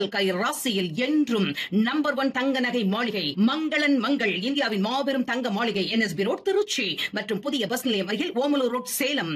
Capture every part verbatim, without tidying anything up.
கை ராசியில் என்றும் number one தங்க நகை மாளிகை மங்களன் மங்கள், இந்தியாவின் மாபெரும் தங்க மாளிகை, என்எஸ்பி ரோட் திருச்சி மற்றும் புதிய பஸ் நிலையம் அருகில் ஓமலூர் ரோட் சேலம்.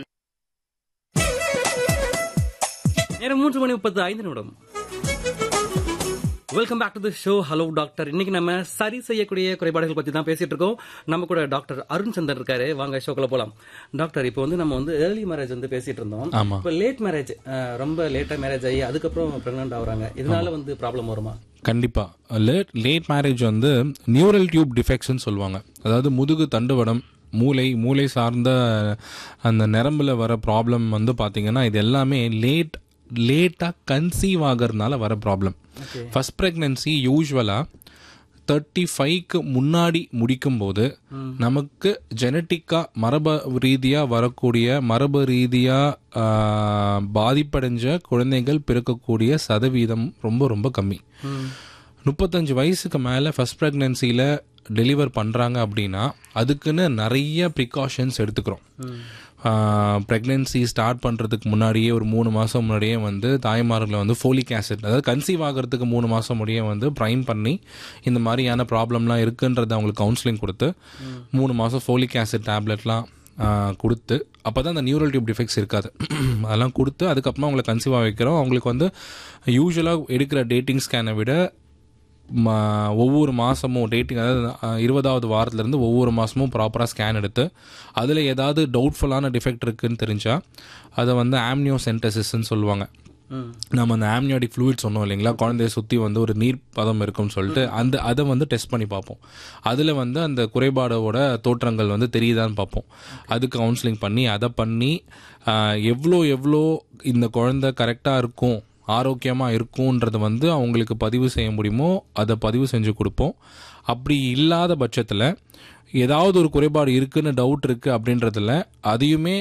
நேரம் மூன்று மணி முப்பத்து ஐந்து நிமிடம். Welcome back to the show. Hello doctor. இன்னைக்கு நம்ம சரி செய்யக்கூடிய குறைபாடுகள் பத்தி தான் பேசிட்டு இருக்கோம். நம்ம கூட டாக்டர் அருண் சந்தர் இருக்காரு. வாங்க ஷோக்குள்ள போலாம். டாக்டர், இப்போ வந்து நம்ம வந்து ஏர்லி மேரேஜ் வந்து பேசிட்டு இருந்தோம். இப்போ லேட் மேரேஜ், ரொம்ப லேட்டா மேரேஜ் ஆகி அதுக்கப்புறம் பிரெக்னன்ட் ஆகுறாங்க. இதனால வந்து ப்ராப்ளம் வருமா? கண்டிப்பா. லேட் லேட் மேரேஜ் வந்து நியூரல் டியூப் டிஃபெக்ட்ஸ்னு சொல்லுவாங்க. அதாவது முதுகு தண்டுவடம், மூளை மூளை சார்ந்த அந்த நரம்புல வர ப்ராப்ளம் வந்து பாத்தீங்கன்னா இது எல்லாமே லேட் லேட்டாக கன்சீவ் ஆகிறதுனால வர ப்ராப்ளம். ஃபர்ஸ்ட் ப்ரெக்னன்சி யூஸ்வலாக தேர்ட்டி ஃபைவ்க்கு முன்னாடி முடிக்கும் போது நமக்கு ஜெனட்டிக்காக மரபு ரீதியாக வரக்கூடிய மரபு ரீதியாக பாதிப்படைஞ்ச குழந்தைகள் பிறக்கக்கூடிய சதவீதம் ரொம்ப ரொம்ப கம்மி. முப்பத்தஞ்சு வயசுக்கு மேலே ஃபர்ஸ்ட் ப்ரெக்னன்சியில் டெலிவர் பண்ணுறாங்க அப்படின்னா அதுக்குன்னு நிறைய ப்ரிகாஷன்ஸ் எடுத்துக்கிறோம். ப்ரெக்னென்சி ஸ்டார்ட் பண்ணுறதுக்கு முன்னாடியே ஒரு மூணு மாதம் முன்னாடியே வந்து தாய்மார்களை வந்து ஃபோலிக் ஆசிட், அதாவது கன்சீவ் ஆகிறதுக்கு மூணு மாதம் முடியே வந்து ப்ரைம் பண்ணி இந்த மாதிரியான ப்ராப்ளம்லாம் இருக்குன்றதை அவங்களுக்கு கவுன்சிலிங் கொடுத்து மூணு மாதம் ஃபோலிக் ஆசிட் டேப்லெட்லாம் கொடுத்து அப்போ தான் அந்த நியூரல் டியூப் டிஃபெக்ட்ஸ் இருக்காது. அதெல்லாம் கொடுத்து அதுக்கப்புறமா அவங்களை கன்சீவ் ஆக வைக்கிறோம். அவங்களுக்கு வந்து யூஸ்வலாக எடுக்கிற டேட்டிங் ஸ்கேனை விட ஒவ்வொரு மாதமும் டேட்டிங், அதாவது இருபதாவது வாரத்துலேருந்து ஒவ்வொரு மாதமும் ப்ராப்பராக ஸ்கேன் எடுத்து அதில் ஏதாவது டவுட்ஃபுல்லான டிஃபெக்ட் இருக்குதுன்னு தெரிஞ்சால் அதை வந்து ஆம்னியோசென்டசிஸ்ன்னு சொல்லுவாங்க. நம்ம அந்த ஆம்னியாட்டிக் ஃப்ளூயிட் சொன்னோம் இல்லைங்களா, குழந்தைய சுற்றி வந்து ஒரு நீர் பதம் இருக்குன்னு சொல்லிட்டு அந்த அதை வந்து டெஸ்ட் பண்ணி பார்ப்போம். அதில் வந்து அந்த குறைபாடோட தோற்றங்கள் வந்து தெரியுதான்னு பார்ப்போம். அதுக்கு கவுன்சிலிங் பண்ணி அதை பண்ணி எவ்வளோ எவ்வளோ இந்த குழந்தை கரெக்டாக இருக்கும், ஆரோக்கியமாக இருக்கும்ன்றதை வந்து அவங்களுக்கு பதிவு செய்ய முடியுமோ அதை பதிவு செஞ்சு கொடுப்போம். அப்படி இல்லாத பட்சத்தில் ஏதாவது ஒரு குறைபாடு இருக்குன்னு டவுட் இருக்குது அப்படின்றதுல அதையுமே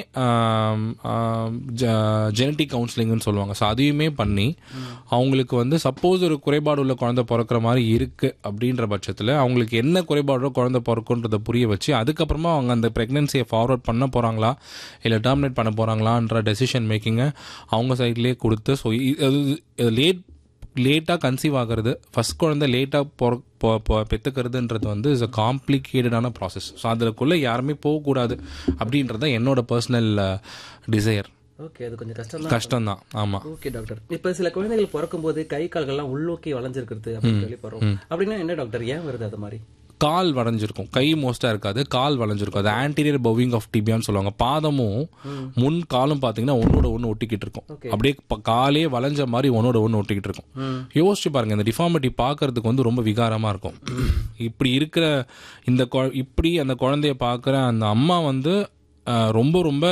ஜெனட்டிக் கவுன்சிலிங்னு சொல்லுவாங்க. ஸோ அதையுமே பண்ணி அவங்களுக்கு வந்து சப்போஸ் ஒரு குறைபாடு உள்ள குழந்தை பிறக்கிற மாதிரி இருக்குது அப்படின்ற பட்சத்தில் அவங்களுக்கு என்ன குறைபாடோ குழந்தை பிறக்குன்றதை புரிய வச்சு அதுக்கப்புறமா அவங்க அந்த ப்ரெக்னன்சியை ஃபார்வர்ட் பண்ண போகிறாங்களா இல்லை டெர்மினேட் பண்ண போகிறாங்களான்ற டெசிஷன் மேக்கிங்கை அவங்க சைட்லேயே கொடுத்து, ஸோ இது லேட் லேட்டாக கன்சீவ் ஆகிறது, ஃபஸ்ட் குழந்தை லேட்டாக பொற பெற்றுக்கிறதுன்றது வந்து இஸ் அ காம்ப்ளிகேட்டடான ப்ராசஸ். ஸோ அதுக்குள்ளே யாருமே போகக்கூடாது அப்படின்றத என்னோட பர்சனல் டிசையர். ஓகே, அது கொஞ்சம் கஷ்டம் கஷ்டம் தான். ஆமாம். ஓகே டாக்டர், இப்போ சில குழந்தைகள் பிறக்கும் போது கை கால்கள்லாம் உள்நோக்கி வளைஞ்சிருக்கிறது அப்படின்னு வெளிப்படுறோம். அப்படின்னா என்ன டாக்டர், ஏன் வருது அது மாதிரி? கால் வளைஞ்சிருக்கும், கை மோஸ்ட்டாக இருக்காது, கால் வளைஞ்சிருக்கும். அது ஆன்டீரியர் பவிங் ஆஃப் டிபியான்னு சொல்லுவாங்க. பாதமும் முன் காலும் பார்த்தீங்கன்னா ஒன்னோட ஒன்று ஒட்டிக்கிட்டு இருக்கும். அப்படியே காலே வளைஞ்ச மாதிரி ஒன்னோட ஒன்று ஒட்டிக்கிட்டு இருக்கும். யோசிச்சு பாருங்க, இந்த டிஃபார்மிட்டி பார்க்கறதுக்கு வந்து ரொம்ப விகாரமாக இருக்கும். இப்படி இருக்கிற இந்த இப்படி அந்த குழந்தைய பார்க்குற அந்த அம்மா வந்து ரொம்ப ரொம்ப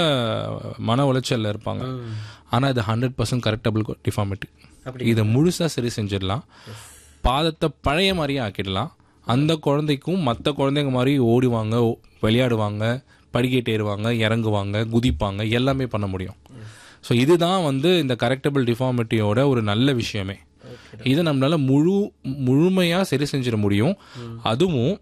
மன உளைச்சலில் இருப்பாங்க. ஆனால் இது ஹண்ட்ரட் பர்சன்ட் கரெக்டபிள் டிஃபார்மிட்டி. இதை முழுசாக சரி செஞ்சிடலாம். பாதத்தை பழைய மாதிரியே ஆக்கிடலாம். அந்த குழந்தைக்கும் மற்ற குழந்தைங்க மாதிரி ஓடுவாங்க, விளையாடுவாங்க, படிக்கட்டு ஏறுவாங்க, இறங்குவாங்க, குதிப்பாங்க, எல்லாமே பண்ண முடியும். ஸோ இதுதான் வந்து இந்த கரெக்டபிள் டிஃபார்மிட்டியோட ஒரு நல்ல விஷயமே. இதை நம்மளால முழு முழுமையாக சரி செஞ்சிட முடியும். அதுவும்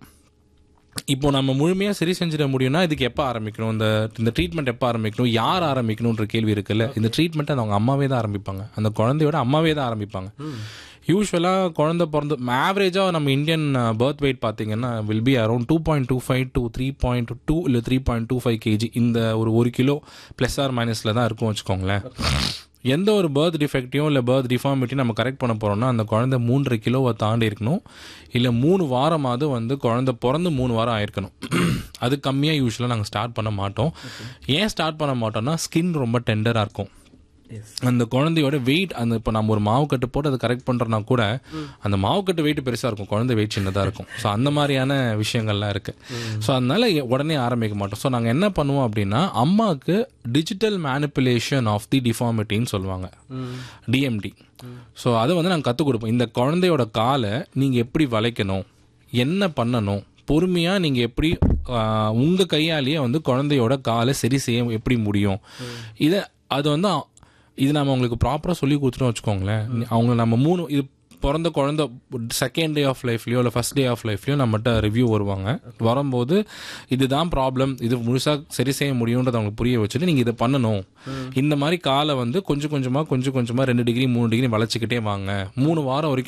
இப்போ நம்ம முழுமையாக சரி செஞ்சிட முடியும்னா இதுக்கு எப்போ ஆரம்பிக்கணும், இந்த இந்த ட்ரீட்மெண்ட் எப்போ ஆரம்பிக்கணும், யார் ஆரம்பிக்கணுன்ற கேள்வி இருக்குல்ல. இந்த ட்ரீட்மெண்ட் அவங்க அம்மாவே தான் ஆரம்பிப்பாங்க, அந்த குழந்தையோட அம்மாவே தான் ஆரம்பிப்பாங்க. யூஸ்வலாக குழந்தை பிறந்து ஆவரேஜாக நம்ம இந்தியன் பர்த் வெயிட் பார்த்தீங்கன்னா will be around two point two five to three point two இல்லை three point two five KG. இந்த ஒரு ஒரு கிலோ ப்ளஸ் ஆர் மைனஸில் தான் இருக்கும் வச்சுக்கோங்களேன். எந்த ஒரு பர்த் டிஃபெக்டையும் இல்லை பர்த் டிஃபார்மிட்டியும் நம்ம கரெக்ட் பண்ண போகிறோம்னா அந்த குழந்தை மூன்றரை கிலோவை தாண்டி இருக்கணும், இல்லை மூணு வாரமாவது வந்து குழந்தை பிறந்து மூணு வாரம் ஆயிருக்கணும். அது கம்மியாக யூஸ்வலாக நாங்கள் ஸ்டார்ட் பண்ண மாட்டோம். ஏன் ஸ்டார்ட் பண்ண மாட்டோம்னா ஸ்கின் ரொம்ப டெண்டராக இருக்கும். அந்த குழந்தையோட வெயிட், அந்த இப்போ நம்ம ஒரு மாவு கட்டு போட்டு அதை கரெக்ட் பண்ணுறோன்னா கூட அந்த மாவு கட்டு வெயிட் பெருசாக இருக்கும், குழந்தை வெயிட் சின்னதாக இருக்கும். ஸோ அந்த மாதிரியான விஷயங்கள்லாம் இருக்குது. ஸோ அதனால உடனே ஆரம்பிக்க மாட்டோம். ஸோ நாங்கள் என்ன பண்ணுவோம் அப்படின்னா அம்மாவுக்கு டிஜிட்டல் மேனிப்புலேஷன் ஆஃப் தி டிஃபார்மிட்டின்னு சொல்லுவாங்க, டிஎம்டி. ஸோ அதை வந்து நாங்கள் கற்றுக் கொடுப்போம். இந்த குழந்தையோட காலை நீங்கள் எப்படி வளைக்கணும், என்ன பண்ணணும், பொறுமையாக நீங்கள் எப்படி உங்கள் கையாலேயே வந்து குழந்தையோட காலை சரி செய்ய எப்படி முடியும், இதை அது வந்து இது நம்ம அவங்களுக்கு ப்ராப்பராக சொல்லி கொடுத்துட்டோம் வச்சுக்கோங்களேன். அவங்க நம்ம மூணு இது பிறந்த குழந்தை செகண்ட் டே ஆஃப் லைஃப்லயோ இல்லை ஃபர்ஸ்ட் டே ஆஃப் லைஃப்லயோ நம்மகிட்ட ரிவ்யூ வருவாங்க. வரும்போது இதுதான் ப்ராப்ளம், இது முழுசா சரி செய்ய முடியும்ன்றதை அவங்களுக்கு புரிய வச்சுட்டு நீங்க இதை பண்ணணும், இந்த மாதிரி காலை வந்து கொஞ்சம் கொஞ்சமா கொஞ்சம் கொஞ்சமா ரெண்டு டிகிரி மூணு டிகிரி வளைச்சிக்கிட்டே வாங்க, மூணு வாரம் வரைக்கும்